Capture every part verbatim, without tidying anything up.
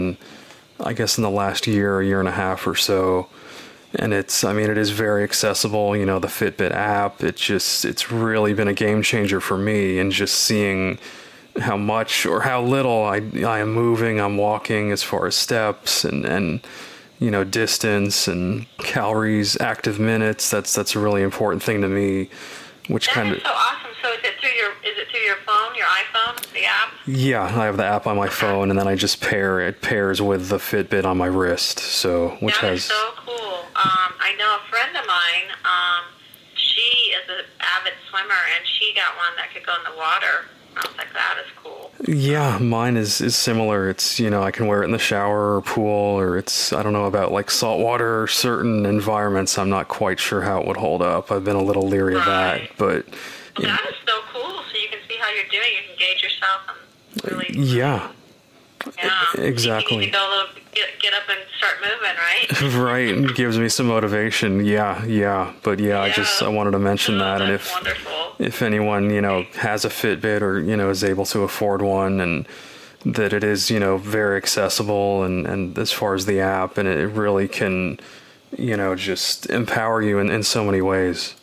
I guess in the last year, a year and a half or so. And it's, I mean, it is very accessible, you know, the Fitbit app. It just, it's really been a game changer for me, and just seeing how much or how little I, I am moving, I'm walking as far as steps and, and, you know, distance and calories, active minutes. That's, that's a really important thing to me, which that kind is of. so awesome. So is it through your, is it through your phone, your iPhone, the app? Yeah, I have the app on my phone, and then I just pair, it pairs with the Fitbit on my wrist. So, which that has. Is so cool. Um, I know a friend of mine, um, she is an avid swimmer, and she got one that could go in the water. I was like, that is cool. Yeah, mine is, is similar. It's, you know, I can wear it in the shower or pool, or it's, I don't know about like salt water or certain environments. I'm not quite sure how it would hold up. I've been a little leery right. of that, but. Well, that is so cool. So you can see how you're doing. You can gauge yourself and really. Yeah. Yeah. Exactly. You need to go a little, get, get up and start moving, right? Right. It gives me some motivation. Yeah. Yeah. But yeah, yeah. I just, I wanted to mention oh, that. And that's if, wonderful. if anyone, you know, has a Fitbit or, you know, is able to afford one, and that it is, you know, very accessible, and, and as far as the app, and it really can, you know, just empower you in, in so many ways.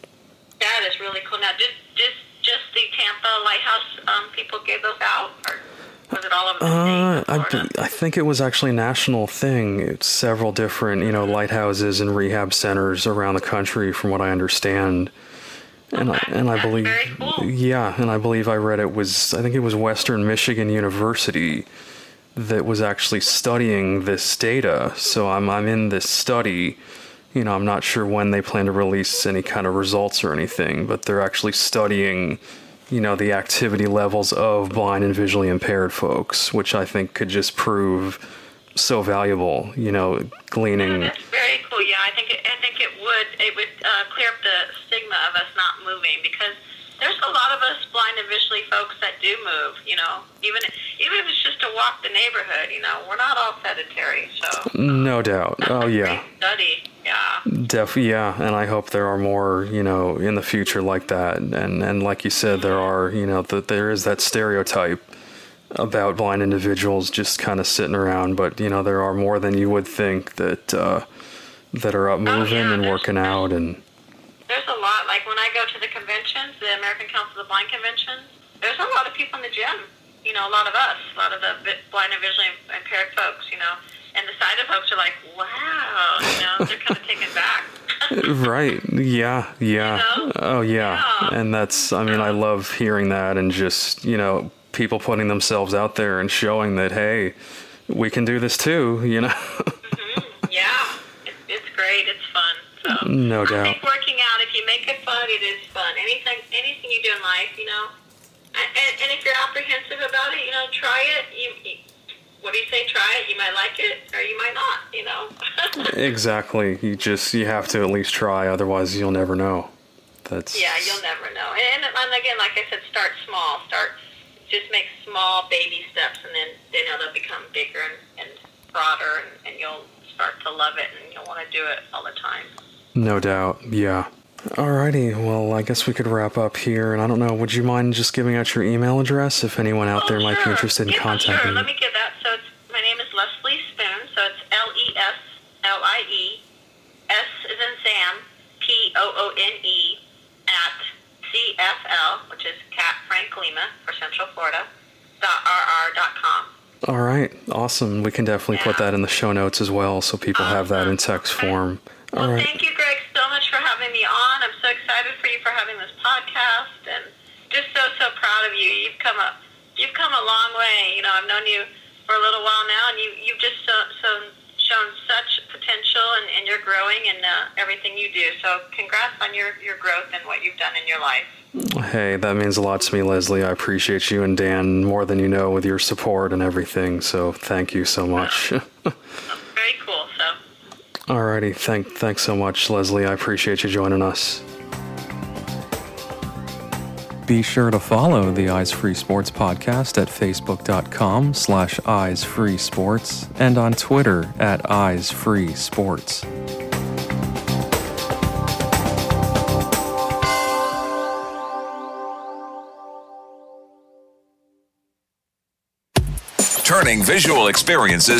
That is really cool. Now, just, just, just the Tampa Lighthouse um, people gave those out, or was it all over the Uh, state? I, I think it was actually a national thing. It's several different, you know, lighthouses and rehab centers around the country, from what I understand. And okay. I, and I That's believe, very cool. yeah, and I believe I read it was, I think it was Western Michigan University that was actually studying this data. So I'm, I'm in this study. You know, I'm not sure when they plan to release any kind of results or anything, but they're actually studying, you know, the activity levels of blind and visually impaired folks, which I think could just prove so valuable, you know, gleaning. Oh, that's very cool. Yeah, I think it, I think it would it would uh, clear up the stigma of us not moving, because there's a lot of us blind and visually folks that do move. You know, even even if it's just to walk the neighborhood. You know, we're not all sedentary. So no doubt. That's oh a yeah. Great study. Yeah. Def yeah, and I hope there are more, you know, in the future like that. And and like you said, there are, you know, that there is that stereotype about blind individuals just kind of sitting around, but you know, there are more than you would think that uh, that are up moving oh, yeah. and there's, working out. And there's a lot. Like when I go to the conventions, the American Council of the Blind conventions, there's a lot of people in the gym. You know, a lot of us, a lot of the blind and visually impaired folks. You know. And the sighted folks are like, wow, you know, they're kind of taken back. Right. Yeah. Yeah. You know? Oh, yeah. yeah. And that's, I mean, I love hearing that, and just, you know, people putting themselves out there and showing that, hey, we can do this too, you know? mm-hmm. Yeah. It's, it's great. It's fun. So no doubt. I think working out, if you make it fun, it is fun. Anything, anything you do in life, you know, and, and, and if you're apprehensive about it, you know, try it. You, you What do you say? Try it. You might like it, or you might not. You know. Exactly. You just you have to at least try. Otherwise, you'll never know. That's. Yeah, you'll never know. And, and again, like I said, start small. Start. Just make small baby steps, and then you know they'll become bigger and, and broader, and, and you'll start to love it, and you'll want to do it all the time. No doubt. Yeah. Alrighty, well, I guess we could wrap up here, and I don't know, would you mind just giving out your email address if anyone out oh, there sure. might be interested in yeah, contacting sure. you? Let me give that. So it's, my name is Leslie Spoon, so it's L E S L I E, S as in Sam, P O O N E, at C F L, which is Cat Frank Lima for Central Florida, dot R R dot com. All right, awesome. We can definitely yeah. put that in the show notes as well, so people awesome. have that in text okay. form. All well, right. Thank you, Greg, so much for having me on. I'm so excited for you for having this podcast, and just so, so proud of you. You've come a, you've come a long way. You know, I've known you for a little while now, and you, you've just so, so shown such potential, and, and you're growing in uh, everything you do. So congrats on your, your growth and what you've done in your life. Hey, that means a lot to me, Leslie. I appreciate you and Dan more than you know with your support and everything, so thank you so much. Oh, very cool, so. Alrighty, thank, thanks so much, Leslie. I appreciate you joining us. Be sure to follow the Eyes Free Sports podcast at facebook.com slash Eyes Free Sports and on Twitter at Eyes Free Sports. Turning turning visual experiences